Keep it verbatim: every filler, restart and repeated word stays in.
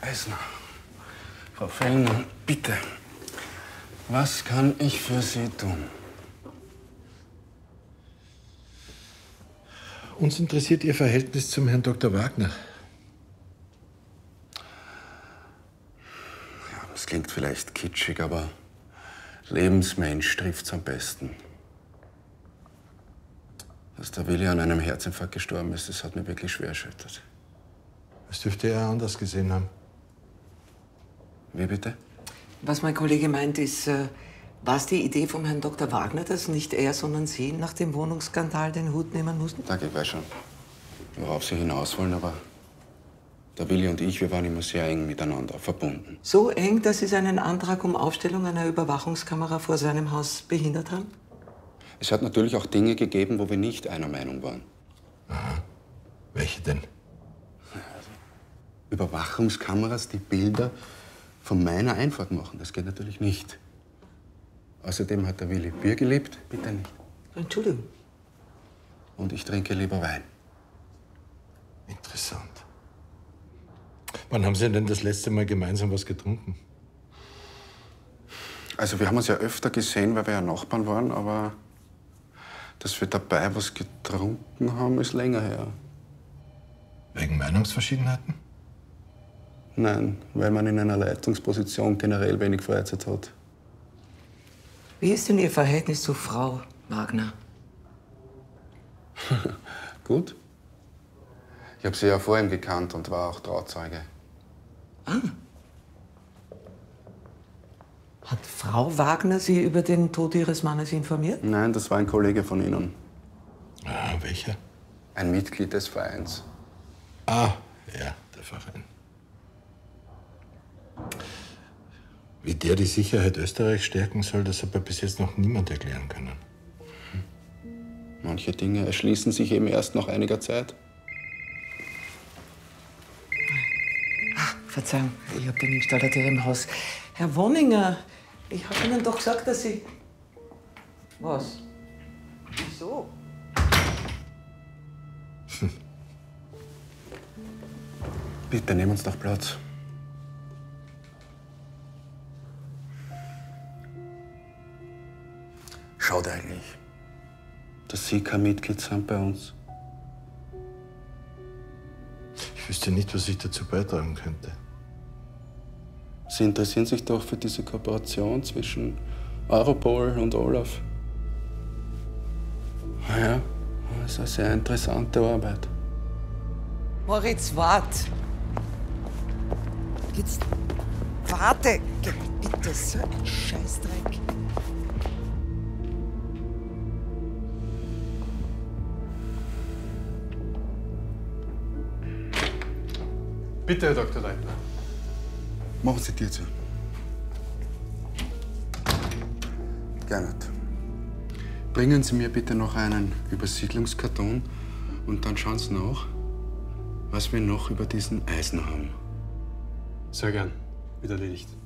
Eisner. Frau Fellner, bitte. Was kann ich für Sie tun? Uns interessiert Ihr Verhältnis zum Herrn Doktor Wagner. Ja, das klingt vielleicht kitschig, aber Lebensmensch trifft's am besten. Dass der Willi an einem Herzinfarkt gestorben ist, das hat mir wirklich schwer erschüttert. Das dürfte er anders gesehen haben. Wie bitte? Was mein Kollege meint, ist, äh, war es die Idee vom Herrn Doktor Wagner, dass nicht er, sondern Sie nach dem Wohnungsskandal den Hut nehmen mussten? Danke, ich weiß schon, worauf Sie hinaus wollen, aber der Willi und ich, wir waren immer sehr eng miteinander verbunden. So eng, dass Sie seinen Antrag um Aufstellung einer Überwachungskamera vor seinem Haus behindert haben? Es hat natürlich auch Dinge gegeben, wo wir nicht einer Meinung waren. Aha. Welche denn? Also, Überwachungskameras, die Bilder von meiner Einfahrt machen, das geht natürlich nicht. Außerdem hat der Willi Bier geliebt, bitte nicht. Entschuldigung. Und ich trinke lieber Wein. Interessant. Wann haben Sie denn das letzte Mal gemeinsam was getrunken? Also wir haben uns ja öfter gesehen, weil wir ja Nachbarn waren, aber dass wir dabei was getrunken haben, ist länger her. Wegen Meinungsverschiedenheiten? Nein, weil man in einer Leitungsposition generell wenig Freizeit hat. Wie ist denn Ihr Verhältnis zu Frau Wagner? Gut. Ich habe sie ja vor ihm gekannt und war auch Trauzeuge. Ah. Hat Frau Wagner Sie über den Tod Ihres Mannes informiert? Nein, das war ein Kollege von Ihnen. Ah, welcher? Ein Mitglied des Vereins. Ah, ja, der Verein. Wie der die Sicherheit Österreichs stärken soll, das hat mir bis jetzt noch niemand erklären können. Manche Dinge erschließen sich eben erst nach einiger Zeit. Ah, Verzeihung, ich habe den Installateur im Haus. Herr Wonninger, ich habe Ihnen doch gesagt, dass Sie... Was? Wieso? Hm. Bitte, nehmen Sie doch Platz. Schaut eigentlich, dass Sie kein Mitglied sind bei uns. Ich wüsste nicht, was ich dazu beitragen könnte. Sie interessieren sich doch für diese Kooperation zwischen Europol und Olaf. Ja, das ist eine sehr interessante Arbeit. Moritz, wart! Jetzt warte! Geh, bitte, so ein Scheißdreck. Bitte, Herr Doktor Leitner. Machen Sie die zu. Gernot. Bringen Sie mir bitte noch einen Übersiedlungskarton und dann schauen Sie nach, was wir noch über diesen Eisner haben. Sehr gern. Wird erledigt.